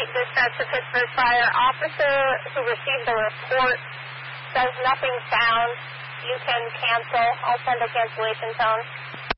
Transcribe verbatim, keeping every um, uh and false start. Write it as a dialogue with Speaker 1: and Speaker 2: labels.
Speaker 1: eight, dispatch to Pittsburgh Fire. Officer who received the report says nothing found. You can cancel. I'll send a cancellation tone.